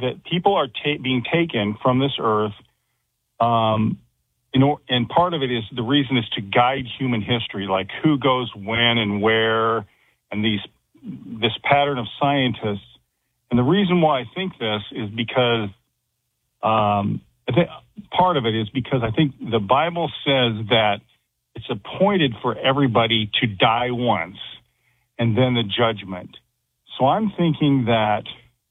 that people are being taken from this earth. And part of it is the reason is to guide human history, like who goes when and where, and this pattern of scientists. And the reason why I think this is because I think part of it is because I think the Bible says that it's appointed for everybody to die once and then the judgment. So I'm thinking that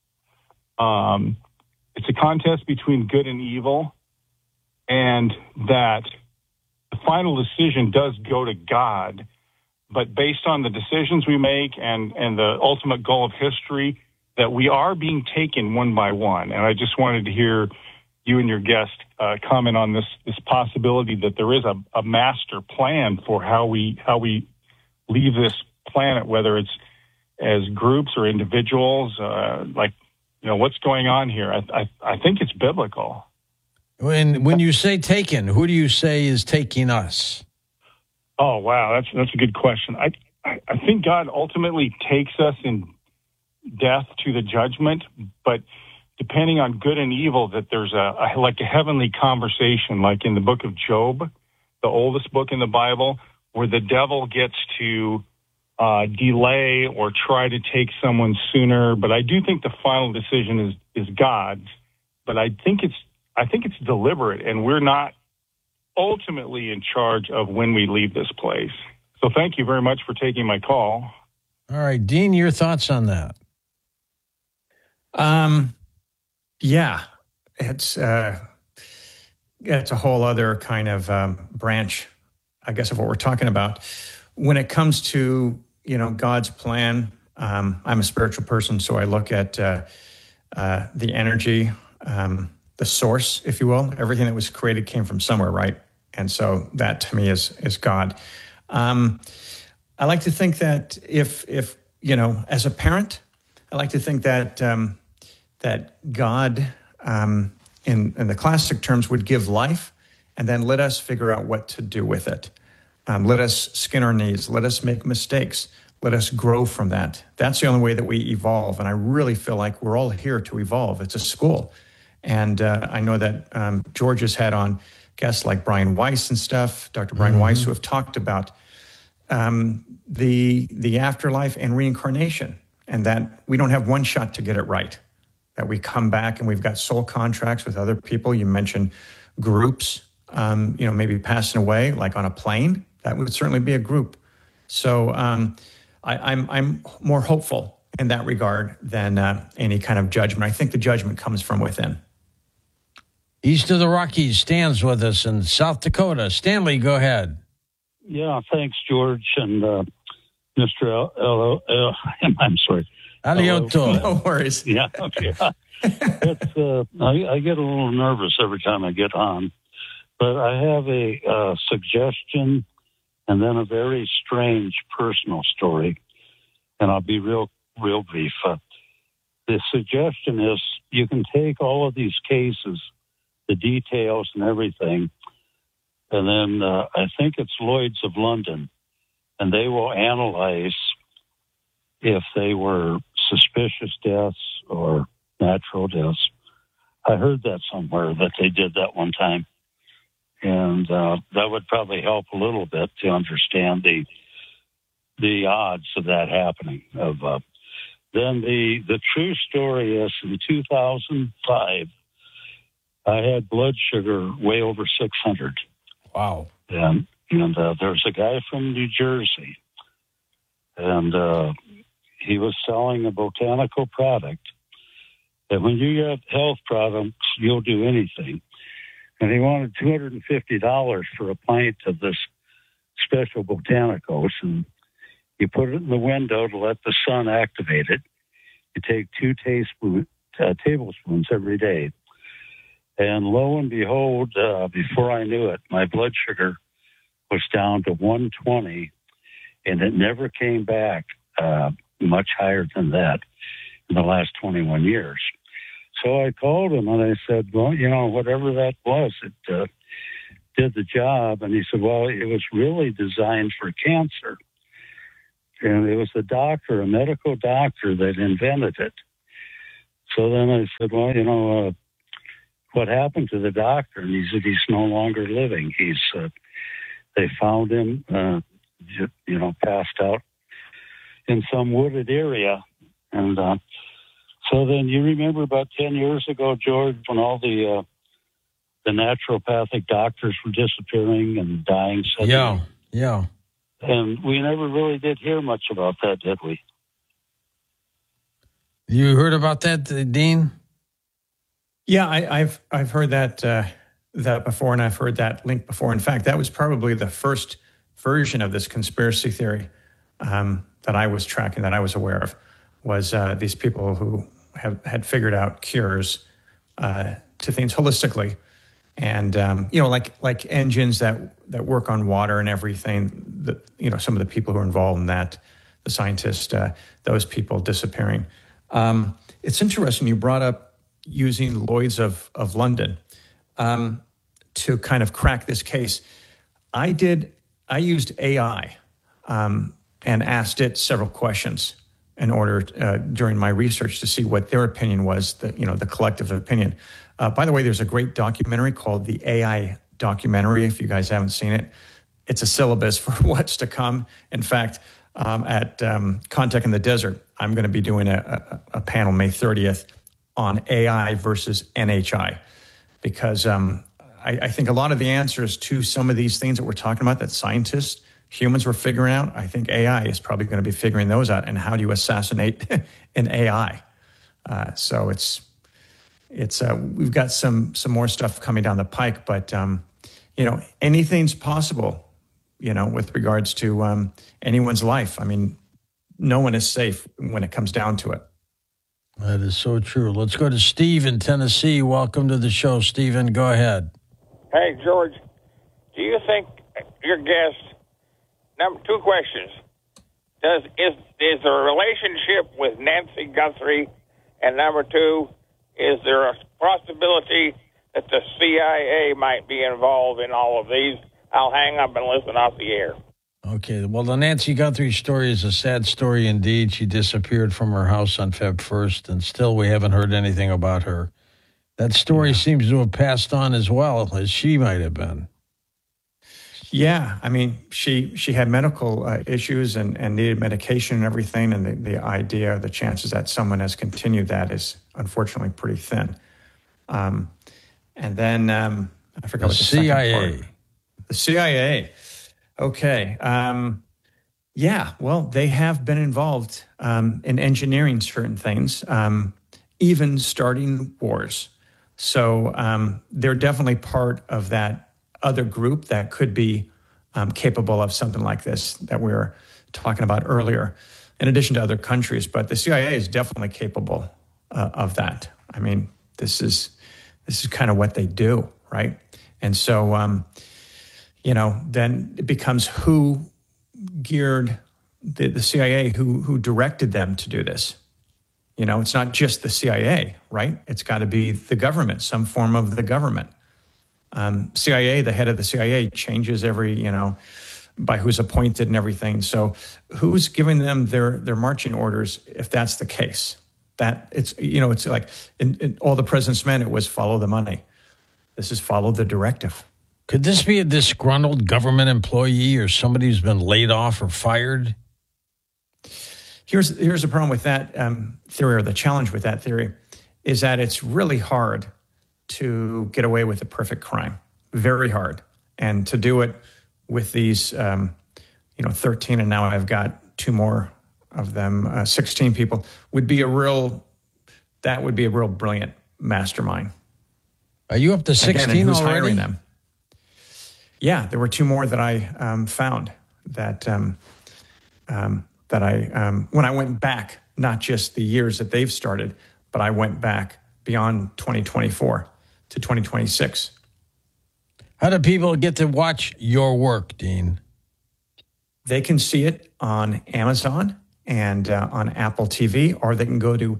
it's a contest between good and evil, and that the final decision does go to God, but based on the decisions we make and the ultimate goal of history, that we are being taken one by one. And I just wanted to hear you and your guest comment on this possibility that there is a master plan for how we leave this planet, whether it's as groups or individuals, what's going on here. I think it's biblical. When you say taken, who do you say is taking us? Oh, wow, that's a good question. I think God ultimately takes us in death to the judgment, but depending on good and evil, that there's a heavenly conversation, like in the book of Job, the oldest book in the Bible, where the devil gets to delay or try to take someone sooner. But I do think the final decision is God's. But I think it's deliberate, and we're not ultimately in charge of when we leave this place. So thank you very much for taking my call. All right, Dean, your thoughts on that? Yeah, it's a whole other kind of branch, I guess, of what we're talking about. When it comes to, God's plan, I'm a spiritual person, so I look at the energy, the source, if you will. Everything that was created came from somewhere, right? And so that to me is God. I like to think that if as a parent, I like to think that that God, in the classic terms, would give life and then let us figure out what to do with it. Let us skin our knees. Let us make mistakes. Let us grow from that. That's the only way that we evolve. And I really feel like we're all here to evolve. It's a school. And I know that George has had on guests like Brian Weiss and stuff, Dr. Brian Weiss, who have talked about the afterlife and reincarnation, and that we don't have one shot to get it right, that we come back and we've got soul contracts with other people. You mentioned groups, maybe passing away, like on a plane. That would certainly be a group. So I'm more hopeful in that regard than any kind of judgment. I think the judgment comes from within. East of the Rockies, Stan's with us in South Dakota. Stanley, go ahead. Yeah, thanks, George, and Mr. I'm sorry. Alioto. No worries. Yeah, okay. I get a little nervous every time I get on, but I have a suggestion and then a very strange personal story, and I'll be real brief. The suggestion is you can take all of these cases, the details and everything, and then I think it's Lloyd's of London, and they will analyze if they were suspicious deaths or natural deaths. I heard that somewhere, that they did that one time. And that would probably help a little bit to understand the odds of that happening. Then the true story is in 2005, I had blood sugar way over 600. Wow. And there's a guy from New Jersey, and he was selling a botanical product. And when you get health products, you'll do anything. And he wanted $250 for a pint of this special botanicals, and you put it in the window to let the sun activate it. You take 2 tablespoons every day. And lo and behold, before I knew it, my blood sugar was down to 120, and it never came back much higher than that in the last 21 years. So I called him and I said, well, whatever that was, it did the job. And he said, well, it was really designed for cancer. And it was a medical doctor that invented it. So then I said, well, what happened to the doctor? And he said, he's no longer living. They found him, passed out in some wooded area. And so then you remember about 10 years ago, George, when all the naturopathic doctors were disappearing and dying suddenly. Yeah. And we never really did hear much about that, did we? You heard about that, Dean? Yeah, I've heard that before, and I've heard that link before. In fact, that was probably the first version of this conspiracy theory that I was tracking, that I was aware of, was these people who had figured out cures to things holistically. And, like engines that work on water and everything, some of the people who are involved in that, the scientists, those people disappearing. It's interesting you brought up using Lloyd's of London to kind of crack this case. I used AI and asked it several questions in order during my research to see what their opinion was, the collective opinion. By the way, there's a great documentary called The AI Documentary, if you guys haven't seen it. It's a syllabus for what's to come. In fact, at Contech in the Desert, I'm going to be doing a panel May 30th on AI versus NHI, because I think a lot of the answers to some of these things that we're talking about that scientists, humans were figuring out, I think AI is probably going to be figuring those out, and how do you assassinate an AI. So it's we've got some more stuff coming down the pike, but anything's possible, with regards to anyone's life. I mean, no one is safe when it comes down to it. That is so true. Let's go to Steve in Tennessee. Welcome to the show, Stephen. Go ahead. Hey, George, do you think your guest, two questions. Is there a relationship with Nancy Guthrie? And number two, is there a possibility that the CIA might be involved in all of these? I'll hang up and listen off the air. Okay. Well, the Nancy Guthrie story is a sad story indeed. She disappeared from her house on Feb 1st, and still we haven't heard anything about her. That story seems to have passed on as well as she might have been. Yeah. I mean, she had medical issues and needed medication and everything. And the chances that someone has continued that is unfortunately pretty thin. And then I forgot what the CIA. Second part. The CIA. Okay. Well, they have been involved in engineering certain things, even starting wars. So they're definitely part of that other group that could be capable of something like this that we were talking about earlier, in addition to other countries. But the CIA is definitely capable of that. I mean, this is kind of what they do, right? And so, then it becomes who geared the CIA, who directed them to do this. It's not just the CIA, right? It's got to be the government, some form of the government. CIA, the head of the CIA changes every, by who's appointed and everything. So who's giving them their marching orders if that's the case? That it's like in All the President's Men, it was follow the money. This is follow the directive. Could this be a disgruntled government employee or somebody who's been laid off or fired? Here's the problem with that theory, or the challenge with that theory, is that it's really hard to get away with a perfect crime. Very hard. And to do it with these, 13, and now I've got two more of them, 16 people, would be a real brilliant mastermind. Are you up to 16 Again, and who's already? hiring them? Yeah, there were two more that I found that when I went back, not just the years that they've started, but I went back beyond 2024 to 2026. How do people get to watch your work, Dean? They can see it on Amazon and on Apple TV, or they can go to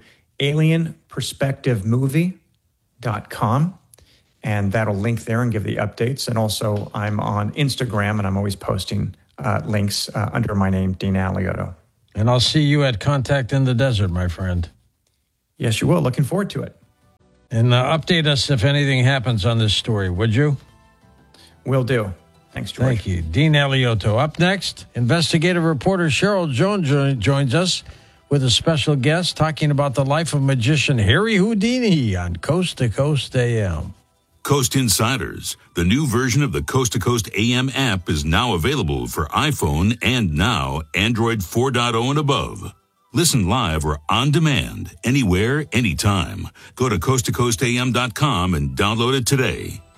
alienperspectivemovie.com, and that'll link there and give the updates. And also, I'm on Instagram, and I'm always posting links under my name, Dean Alioto. And I'll see you at Contact in the Desert, my friend. Yes, you will. Looking forward to it. And update us if anything happens on this story, would you? Will do. Thanks, George. Thank you. Dean Alioto. Up next, investigative reporter Cheryl Jones joins us with a special guest talking about the life of magician Harry Houdini on Coast to Coast AM. Coast Insiders, the new version of the Coast to Coast AM app, is now available for iPhone and now Android 4.0 and above. Listen live or on demand, anywhere, anytime. Go to coasttocoastam.com and download it today.